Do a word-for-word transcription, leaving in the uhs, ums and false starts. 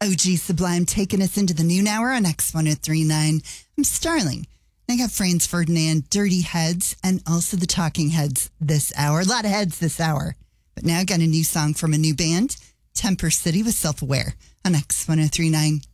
O G Sublime taking us into the noon hour on X one oh three point nine. I'm Starling. I got Franz Ferdinand, Dirty Heads, and also the Talking Heads this hour. A lot of heads this hour. But now I got a new song from a new band, Temper City with Self-Aware on X one oh three point nine.